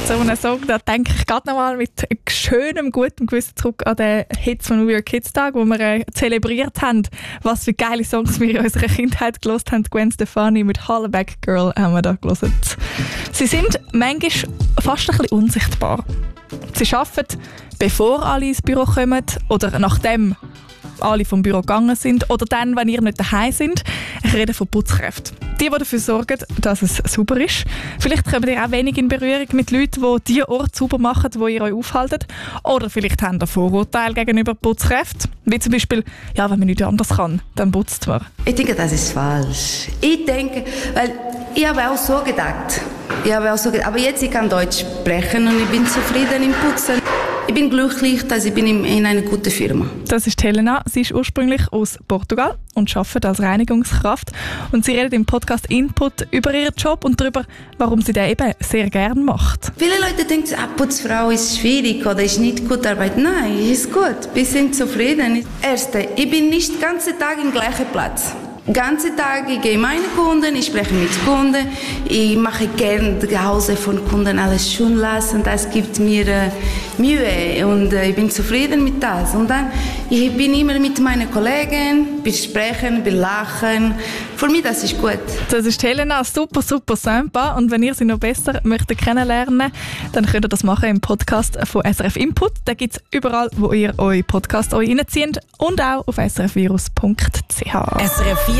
so einem Song, da denke ich gerade noch mal mit schönem, gutem Gewissen zurück an den Hits von New York Kids Tag, wo wir zelebriert haben, was für geile Songs wir in unserer Kindheit gehört haben. Gwen Stefani mit Hollaback Girl haben wir da gehört. Sie sind manchmal fast ein bisschen unsichtbar. Sie arbeiten, bevor alle ins Büro kommen oder nachdem alle vom Büro gegangen sind oder dann, wenn ihr nicht daheim sind. Ich rede von Putzkräften. Die dafür sorgen, dass es sauber ist. Vielleicht kommt ihr auch wenig in Berührung mit Leuten, die die Orte sauber machen, wo ihr euch aufhaltet. Oder vielleicht habt ihr Vorurteile gegenüber Putzkräften. Wie zum Beispiel, ja, wenn man nichts anderes kann, dann putzt man. Ich denke, das ist falsch. Weil ich habe auch so gedacht. Aber jetzt ich kann Deutsch sprechen und ich bin zufrieden im Putzen. Ich bin glücklich, dass ich bin in einer guten Firma. Das ist Helena. Sie ist ursprünglich aus Portugal und arbeitet als Reinigungskraft. Und sie redet im Podcast Input über ihren Job und darüber, warum sie den eben sehr gerne macht. Viele Leute denken, Putzfrau ist schwierig oder ist nicht gut Arbeit. Nein, ist gut. Wir sind zufrieden. Erste, ich bin nicht den ganzen Tag im gleichen Platz. Den ganzen Tag, ich gehe meine Kunden, ich spreche mit Kunden, ich mache gerne das Hause von Kunden alles schön lassen, das gibt mir Mühe und ich bin zufrieden mit das. Und dann, ich bin immer mit meinen Kollegen, wir sprechen, wir lachen, für mich das ist gut. Das ist Helena, super, super sympa und wenn ihr sie noch besser möchtet kennenlernen, dann könnt ihr das machen im Podcast von SRF Input. Den gibt es überall, wo ihr euren Podcast reinzieht und auch auf srfvirus.ch. SRF